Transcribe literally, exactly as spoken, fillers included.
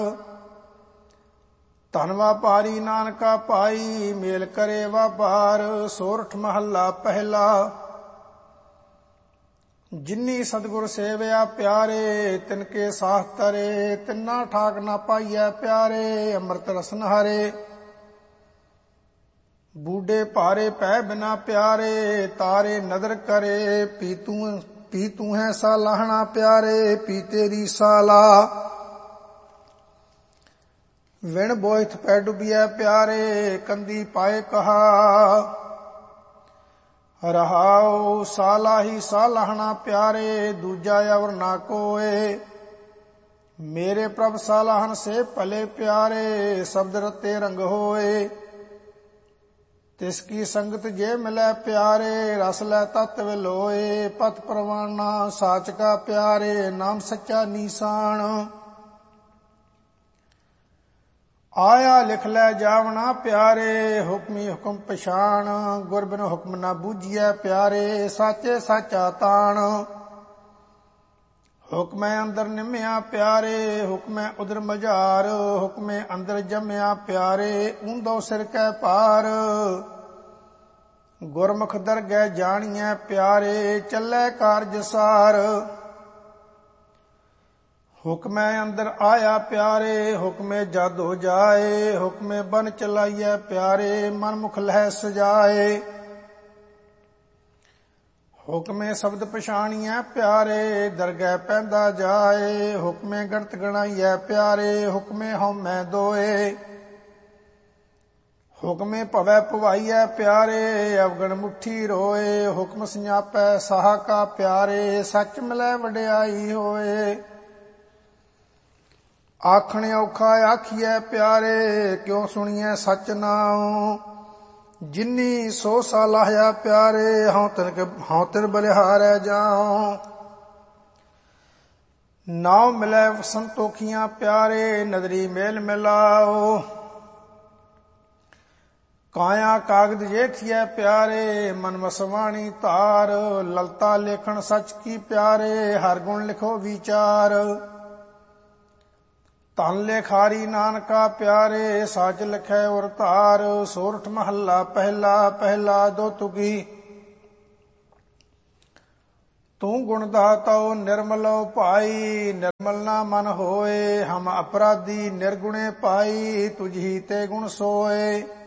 ਧਨ ਵਾਪਾਰੀ ਨਾਨਕਾ ਪਾਈ, ਮੇਲ ਕਰੇ ਵਾਪਾਰ। ਸੋਰਠ ਮਹੱਲਾ ਪਹਿਲਾ। ਜਿਨੀ ਸਤਿਗੁਰ ਸੇਵਿਆ ਪਿਆਰੇ, ਤਿਨਕੇ ਸਾਥ ਤਰੇ। ਤਿੰਨਾ ਠਾਕ ਨਾ ਪਾਈਐ ਪਿਆਰੇ, ਅੰਮ੍ਰਿਤ ਰਸਨ ਹਰੇ। ਬੂਢੇ ਭਾਰੇ ਪੈ ਬਿਨਾ ਪਿਆਰੇ, ਤਾਰੇ ਨਦਰ ਕਰੇ। ਪੀ ਤੂੰ ਪੀ ਤੂੰ ਹੈ ਸਾਲਾਹਣਾ ਪਿਆਰੇ, ਪੀ ਤੇਰੀ ਸਾਲਾ। ਵਿਣ ਬੋਇਥ ਪੈ ਡੁਬਿਐ ਪਿਆਰੇ, ਕੰਦੀ ਪਾਏ ਕਹਾ। ਰਹਾਉ ਸਾਲਾਹੀ ਸਾਲਾਹਣਾ ਪਿਆਰੇ, ਦੂਜਾ ਅਵਰ ਨਾ ਕੋਏ। ਮੇਰੇ ਪ੍ਰਭ ਸਾਲਾਹਨ ਸੇ ਭਲੇ ਪਿਆਰੇ, ਸ਼ਬਦ ਰਤੇ ਰੰਗ ਹੋਏ। ਤਿਸ ਕੀ ਸੰਗਤ ਜੇ ਮਿਲੈ ਪਿਆਰੇ, ਰਸ ਲੈ ਤਤ ਵਿਲੋਏ। ਪਤ ਪ੍ਰਵਾਨਾ ਸਾਚ ਕਾ ਪਿਆਰੇ, ਨਾਮ ਸੱਚਾ ਨੀਸਾਨ। ਆਇਆ ਲਿਖ ਲੈ ਜਾਵਣਾ ਪਿਆਰੇ, ਹੁਕਮੀ ਹੁਕਮ ਪਛਾਣ। ਗੁਰ ਬਿਨ ਹੁਕਮ ਨਾ ਬੂਝੀਐ ਪਿਆਰੇ, ਸਾਚੇ ਸਾਚਾ ਤਾਣ। ਹੁਕਮੈ ਅੰਦਰ ਨਿਮਿਆ ਪਿਆਰੇ, ਹੁਕਮੈ ਉਦਰ ਮਝਾਰ। ਹੁਕਮੈ ਅੰਦਰ ਜੰਮਿਆ ਪਿਆਰੇ, ਊਂਦੋ ਸਿਰ ਕੈ ਭਾਰ। ਗੁਰਮੁਖ ਦਰਗਹਿ ਜਾਣੀਐ ਪਿਆਰੇ, ਚੱਲੈ ਕਾਰਜ ਸਾਰ। ਹੁਕਮੈ ਅੰਦਰ ਆਇਆ ਪਿਆਰੇ, ਹੁਕਮੇ ਜਦ ਹੋ ਜਾਏ। ਹੁਕਮੇ ਬਨ ਚਲਾਈਐ ਪਿਆਰੇ, ਮਨ ਮੁਖ ਲਹਿ ਸਜਾਏ। ਹੁਕਮੇ ਸ਼ਬਦ ਪਛਾਣੀਐ ਪਿਆਰੇ, ਦਰਗਹਿ ਪੈਂਦਾ ਜਾਏ। ਹੁਕਮੇ ਗਣਤ ਗਣਾਈਐ ਪਿਆਰੇ, ਹੁਕਮੇ ਹਉਮੈ ਦੋਏ। ਹੁਕਮੇ ਭਵੈ ਭਵਾਈਐ ਪਿਆਰੇ, ਅਵਗਣ ਮੁੱਠੀ ਰੋਏ। ਹੁਕਮ ਸੰਜਾਪੈ ਸਾਹ ਕਾ ਪਿਆਰੇ, ਸੱਚ ਮਿਲੈ ਵਡਿਆਈ ਹੋਏ। ਆਖਣ ਔਖਾ ਆਖੀਐ ਪਿਆਰੇ, ਕਿਉ ਸੁਣੀਐ ਸਚ ਨਾਉ। ਜਿਨੀ ਸੋ ਸਾਲਾਹਿਆ ਪਿਆਰੇ, ਹਉ ਤਿਨ ਹਉ ਤਿਨ ਬਲਿਹਾਰੈ ਜਾਉ। ਨਾਉ ਮਿਲੈ ਸੰਤੋਖੀਆਂ ਪਿਆਰੇ, ਨਦਰੀ ਮੇਲ ਮਿਲਾਓ। ਕਾਇਆ ਕਾਗਦ ਜੇਠੀਐ ਪਿਆਰੇ, ਮਨ ਵਸਵਾਣੀ ਧਾਰ। ਲਲਤਾ ਲੇਖਣ ਸਚ ਕੀ ਪਿਆਰੇ, ਹਰ ਗੁਣ ਲਿਖੋ ਵਿਚਾਰ। ਧਨ ਲੇਖਾਰੀ ਨਾਨਕਾ ਪਿਆਰੇ, ਸਾਚ ਲਿਖੈ ਉਰ ਧਾਰ। ਸੋਰਠ ਮਹੱਲਾ ਪਹਿਲਾ। ਪਹਿਲਾ ਦੋ ਤੁਕੀ। ਤੂੰ ਗੁਣ ਦਾਤਾਉ ਨਿਰਮਲਉ ਭਾਈ, ਨਿਰਮਲ ਨਾ ਮਨ ਹੋਏ। ਹਮ ਅਪਰਾਧੀ ਨਿਰਗੁਣੇ ਪਾਈ, ਤੁਝੀ ਤੇ ਗੁਣ ਸੋਏ।